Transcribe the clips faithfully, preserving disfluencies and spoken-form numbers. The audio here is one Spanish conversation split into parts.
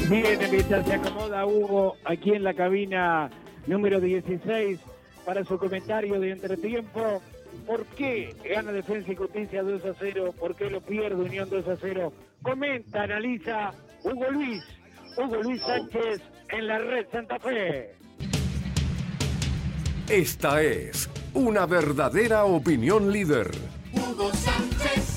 Bien, mientras se acomoda Hugo aquí en la cabina número dieciséis para su comentario de entretiempo. ¿Por qué gana Defensa y Justicia dos a cero? ¿Por qué lo pierde Unión dos a cero? Comenta, analiza Hugo Luis, Hugo Luis Sánchez en la Red Santa Fe. Esta es una verdadera opinión líder. Hugo Sánchez.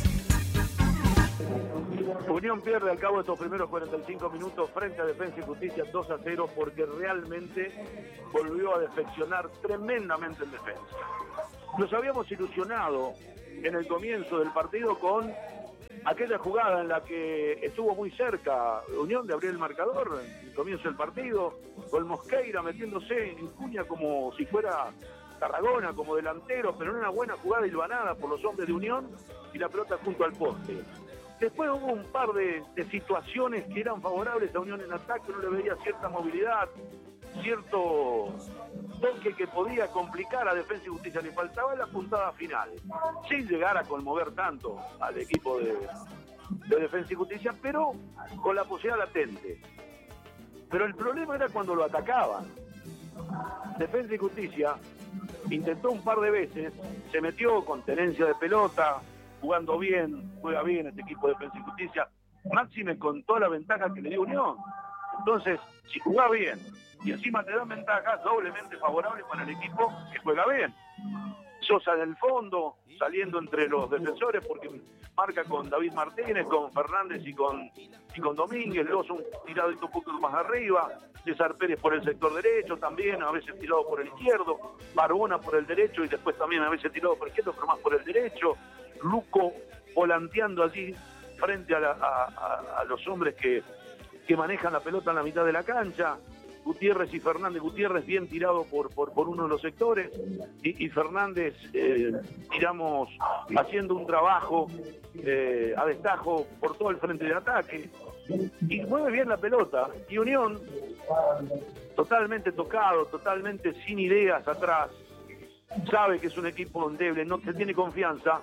Unión pierde al cabo de estos primeros cuarenta y cinco minutos frente a Defensa y Justicia dos a cero porque realmente volvió a defeccionar tremendamente en defensa. Nos habíamos ilusionado en el comienzo del partido con aquella jugada en la que estuvo muy cerca Unión de abrir el marcador en el comienzo del partido, con Mosqueira metiéndose en cuña como si fuera Tarragona, como delantero, pero en una buena jugada hilvanada por los hombres de Unión y la pelota junto al poste. Después hubo un par de, de situaciones que eran favorables a Unión en ataque, uno le veía cierta movilidad, cierto toque que podía complicar a Defensa y Justicia. Le faltaba la puntada final, sin llegar a conmover tanto al equipo de, de Defensa y Justicia, pero con la posibilidad latente. Pero el problema era cuando lo atacaban. Defensa y Justicia intentó un par de veces, se metió con tenencia de pelota, jugando bien, juega bien este equipo de Defensa y Justicia, máxime con toda la ventaja que le dio Unión. Entonces, si jugás bien y encima te dan ventajas, doblemente favorables para el equipo que juega bien. Sosa en el fondo, saliendo entre los defensores, porque marca con David Martínez, con Fernández y con, y con Domínguez, Lozo un tiradito un poco más arriba, César Pérez por el sector derecho también, a veces tirado por el izquierdo, Barbona por el derecho y después también a veces tirado por el izquierdo, pero más por el derecho, Luco volanteando allí frente a, la, a, a, a los hombres que, que manejan la pelota en la mitad de la cancha, Gutiérrez y Fernández, Gutiérrez bien tirado por, por, por uno de los sectores y, y Fernández, eh, digamos, haciendo un trabajo eh, a destajo por todo el frente de ataque y mueve bien la pelota. Y Unión, totalmente tocado, totalmente sin ideas atrás, sabe que es un equipo endeble, no se tiene confianza,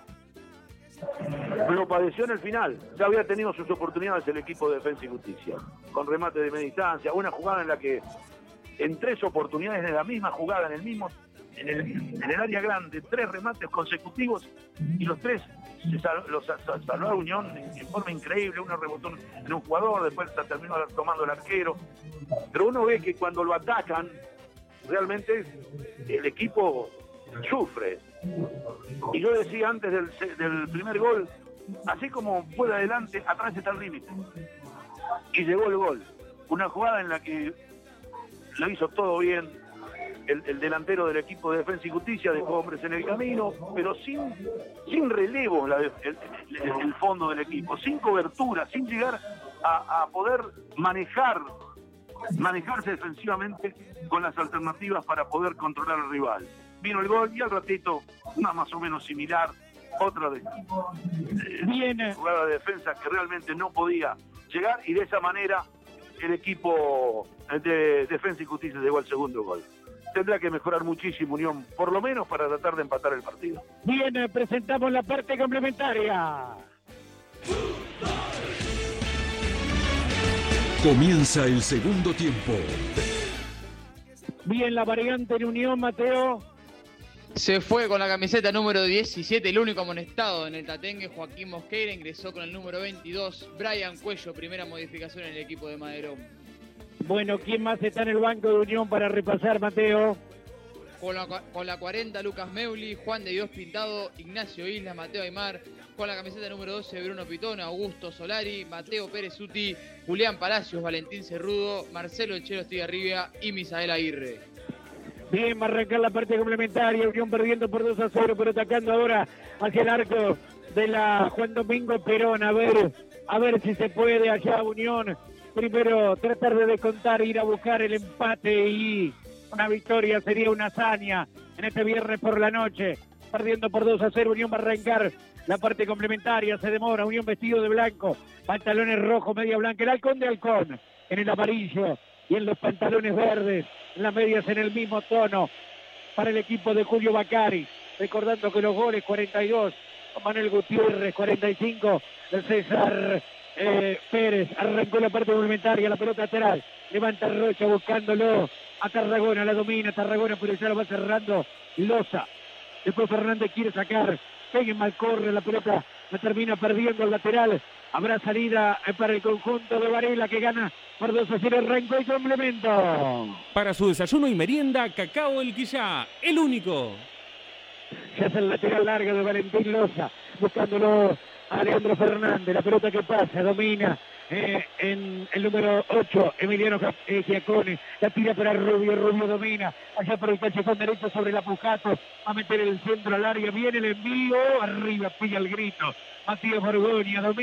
lo padeció en el final. Ya había tenido sus oportunidades el equipo de Defensa y Justicia, con remate de media distancia, una jugada en la que en tres oportunidades de la misma jugada, en el mismo en el, en el área grande, tres remates consecutivos y los tres se sal, los salvó a Unión en, en forma increíble. Uno rebotó en un jugador, después terminó tomando el arquero, pero uno ve que cuando lo atacan realmente el equipo sufre. Y yo decía antes del, del primer gol, así como fue adelante, atrás está el límite. Y llegó el gol. Una jugada en la que lo hizo todo bien el, el delantero del equipo de Defensa y Justicia, dejó hombres en el camino, pero sin, sin relevo la, el, el, el fondo del equipo, sin cobertura, sin llegar a, a poder manejar manejarse defensivamente con las alternativas para poder controlar al rival. Vino el gol y al ratito una más o menos similar, otra de eh, Bien. jugada de defensa que realmente no podía llegar y de esa manera el equipo de Defensa y Justicia llegó al segundo gol. Tendrá que mejorar muchísimo Unión, por lo menos para tratar de empatar el partido. Bien, presentamos la parte complementaria. Comienza el segundo tiempo. Bien, la variante en Unión, Mateo. Se fue con la camiseta número diecisiete, el único amonestado en el Tatengue, Joaquín Mosqueira, ingresó con el número veintidós, Brian Cuello, primera modificación en el equipo de Maderón. Bueno, ¿quién más está en el banco de Unión para repasar, Mateo? Con la, con la cuarenta, Lucas Meuli, Juan de Dios Pintado, Ignacio Isla, Mateo Aymar. Con la camiseta número doce, Bruno Pitón, Augusto Solari, Mateo Pérez Uti, Julián Palacios, Valentín Cerrudo, Marcelo Echero Estigarribia y Misael Aguirre. Bien, va a arrancar la parte complementaria. Unión perdiendo por dos a cero, pero atacando ahora hacia el arco de la Juan Domingo Perón. A ver, a ver si se puede allá Unión. Primero tratar de descontar, ir a buscar el empate y una victoria sería una hazaña en este viernes por la noche. Perdiendo por dos a cero, Unión va a arrancar la parte complementaria. Se demora, Unión vestido de blanco, pantalones rojos, media blanca. El halcón de halcón en el amarillo y en los pantalones verdes, en las medias en el mismo tono para el equipo de Julio Bacari. Recordando que los goles cuarenta y dos, Manuel Gutiérrez, cuarenta y cinco, de César eh, Pérez, arrancó la parte complementaria, la pelota lateral, levanta Rocha buscándolo a Tarragona, la domina Tarragona, pero ya lo va cerrando Loza. Después Fernández quiere sacar, Peguen mal corre, la pelota la termina perdiendo el lateral. Habrá salida para el conjunto de Varela que gana por dos a cero, arrancó y complemento. Para su desayuno y merienda, Cacao El Quillá, el único. Se hace el lateral largo de Valentín Loza, buscándolo a Leandro Fernández, la pelota que pasa, domina eh, en el número ocho, Emiliano eh, Giacone, la tira para Rubio, Rubio domina, allá por el cachejón derecho sobre la Pujato, va a meter el centro al área, viene el envío, arriba pilla el grito, Matías Borgoña, domina.